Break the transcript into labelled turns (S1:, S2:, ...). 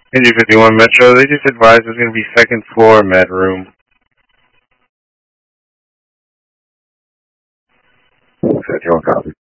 S1: Indy 51 Metro, they just advised there's going to be second floor med room.
S2: Set your copy.